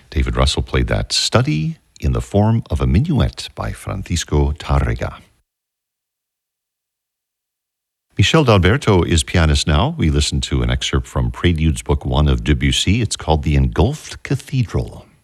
David Russell played that Study in the Form of a Minuet by Francisco Tárrega. Michel d'Alberto is pianist now. We listened to an excerpt from Preludes Book 1 of Debussy. It's called The Engulfed Cathedral.